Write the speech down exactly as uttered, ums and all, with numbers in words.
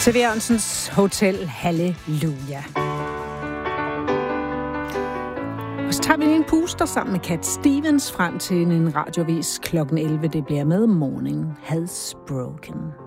C V Jørgensens Hotel Halleluja. Og så tager vi en puster sammen med Cat Stevens frem til en radiovis klokken elleve. Det bliver med Morning Has Broken.